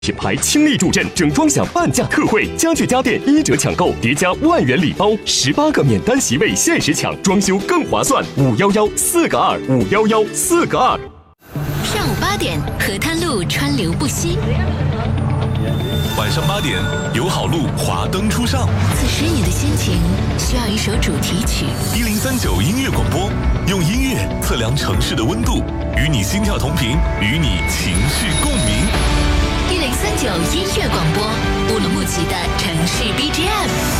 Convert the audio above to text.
品牌倾力助阵，整装享半价特惠，家具家电1折抢购，叠加万元礼包，18个免单席位限时抢，装修更划算。511-4个2，511-4个2。 上午8点，河滩路川流不息。 晚上8点，友好路华灯初上。 此时你的心情需要一首主题曲。 1039音乐广播，用音乐测量城市的温度，与你心跳同频，与你情绪共鸣。 1039音乐广播，乌鲁木齐的城市 BGM。